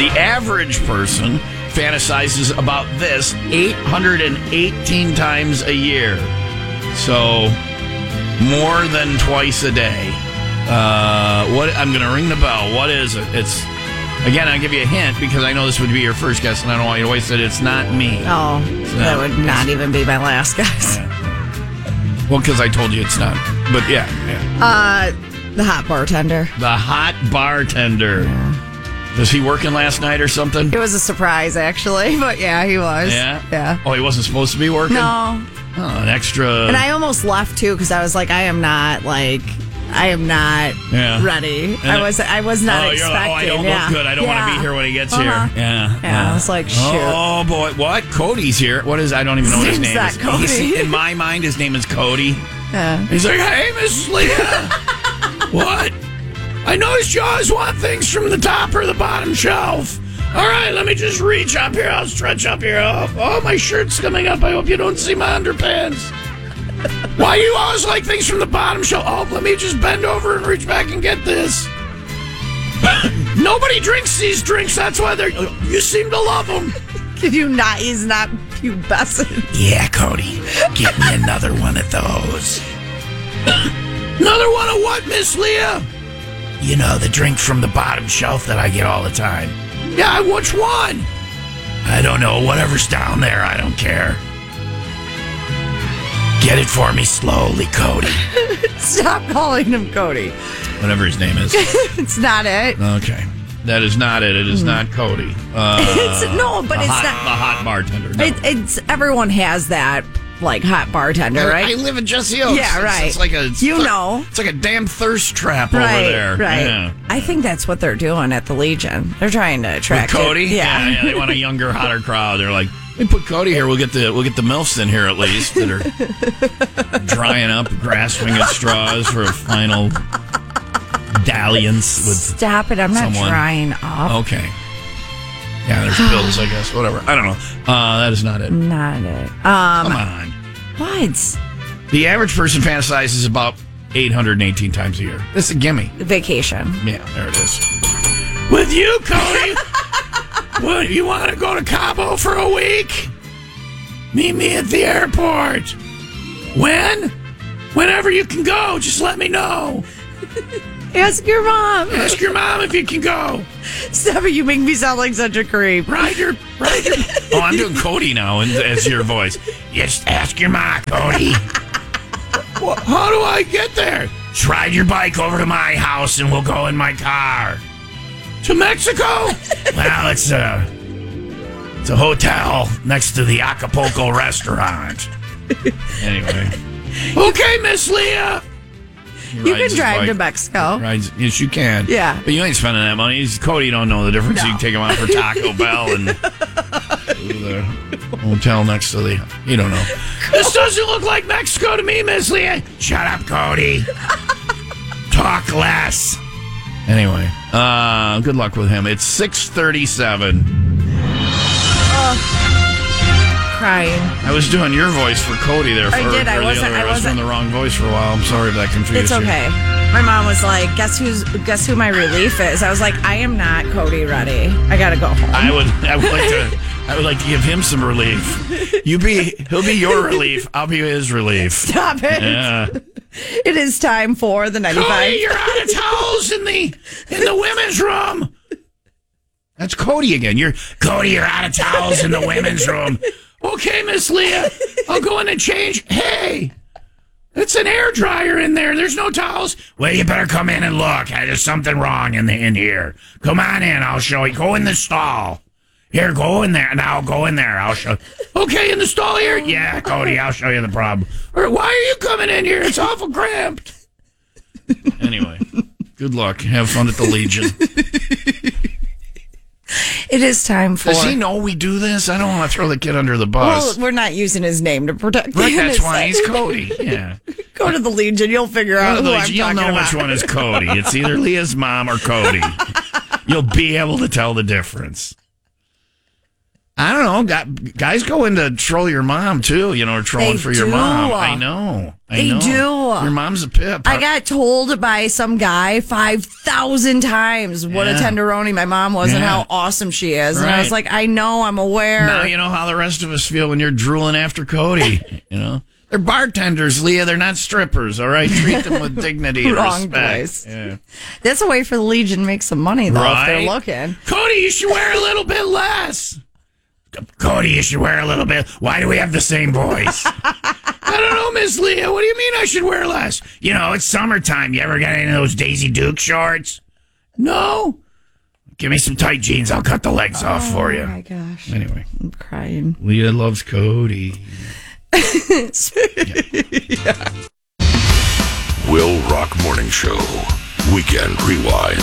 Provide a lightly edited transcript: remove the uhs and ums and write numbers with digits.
The average person fantasizes about this 818 times a year. So, more than twice a day. What? I'm going to ring the bell. What is it? It's, again, I'll give you a hint because I know this would be your first guess, and I don't want you to waste it. It's not me. Oh, that would not even be my last guess. Yeah. Well, because I told you it's not. But yeah. The hot bartender. The hot bartender. Yeah. Was he working last night or something? It was a surprise, actually. But yeah, he was. Yeah? Oh, he wasn't supposed to be working? No. Oh, an extra. And I almost left, too, because I was like, I am not ready. I was not expecting. I don't look good. I don't want to be here when he gets here. Yeah. I was like, shoot. Oh, boy. What? Cody's here. What is, I don't even know what his name is. Cody. In my mind, his name is Cody. Yeah. He's like, hey, Mrs. Leah. What? I noticed you always want things from the top or the bottom shelf. All right, let me just reach up here. I'll stretch up here. Oh, my shirt's coming up. I hope you don't see my underpants. Why you always like things from the bottom shelf? Oh, let me just bend over and reach back and get this. Nobody drinks these drinks. That's why you seem to love them. Can you not? He's not pubescent. Yeah, Cody. Get me another one of those. Another one of what, Miss Leah? You know, the drink from the bottom shelf that I get all the time. Yeah, which one? I don't know. Whatever's down there, I don't care. Get it for me slowly, Cody. Stop calling him Cody. Whatever his name is. It's not it. Okay. That is not it. It is not Cody. It's not. The hot bartender. No. Everyone has that, like, hot bartender, right? I live in Jesse Oaks. Yeah, right. It's like it's like a damn thirst trap over there. Right. Yeah. I think that's what they're doing at the Legion. They're trying to attract with Cody. Yeah, they want a younger, hotter crowd. They're like, we put Cody here. We'll get the MILFs in here at least that are drying up, grasping at straws for a final dalliance with. Stop it! I'm not drying up. Okay. Yeah, there's pills, I guess. Whatever. I don't know. That is not it. Not it. Come on. What? The average person fantasizes about 818 times a year. This is a gimme. Vacation. Yeah, there it is. With you, Cody. What, you want to go to Cabo for a week? Meet me at the airport. When? Whenever you can go, just let me know. Ask your mom. Ask your mom if you can go. Stop it, you make me sound like such a creep. Ride your. Oh, I'm doing Cody now as your voice. Just ask your mom, Cody. How do I get there? Just ride your bike over to my house and we'll go in my car. To Mexico? Well, it's a hotel next to the Acapulco restaurant. Anyway. Okay, Miss Leah. You can drive to Mexico. Yes, you can. Yeah. But you ain't spending that money. Cody, you don't know the difference. No. You can take him out for Taco Bell and the hotel next to the... You don't know. This doesn't look like Mexico to me, Miss Leah. Shut up, Cody. Talk less. Anyway, good luck with him. It's 6:37. Crying. I was doing your voice for Cody there. I did. I was doing the wrong voice for a while. I'm sorry if that confused you. It's okay. My mom was like, "Guess who my relief is?" I was like, "I am not Cody Ruddy. I gotta go home." I would like to give him some relief. He'll be your relief. I'll be his relief. Stop it. Yeah. It is time for the 95. Cody, you're out of towels in the women's room. That's Cody again. You're out of towels in the women's room. Okay, Miss Leah, I'll go in and change. Hey, it's an air dryer in there. There's no towels. Well, you better come in and look. There's something wrong in here. Come on in. I'll show you. Go in the stall. Here, go in there. Now go in there. I'll show. Okay, in the stall here? Yeah, Cody, I'll show you the problem. Or why are you coming in here? It's awful cramped. Anyway, good luck. Have fun at the Legion. It is time for... Does he know we do this? I don't want to throw the kid under the bus. Well, we're not using his name to protect him. Right, that's why he's Cody. Yeah. Go to the Legion. You'll figure out who I'm talking about. You'll know which one is Cody. It's either Leah's mom or Cody. You'll be able to tell the difference. I don't know. Guys go in to troll your mom, too, or trolling for your mom. I know. They do. Your mom's a pip. I got told by some guy 5,000 times what a tenderoni my mom was and how awesome she is. Right. And I was like, I know, I'm aware. Now you know how the rest of us feel when you're drooling after Cody, They're bartenders, Leah. They're not strippers, all right? Treat them with dignity and Wrong respect. place. Yeah. That's a way for the Legion to make some money, though, if they're looking. Cody, you should wear a little bit less. Cody, you should wear a little bit. Why do we have the same voice? I don't know, Miss Leah. What do you mean I should wear less? It's summertime. You ever got any of those Daisy Duke shorts? No. Give me some tight jeans. I'll cut the legs off for you. Oh, my gosh. Anyway. I'm crying. Leah loves Cody. Will Rock Morning Show. Weekend Rewind.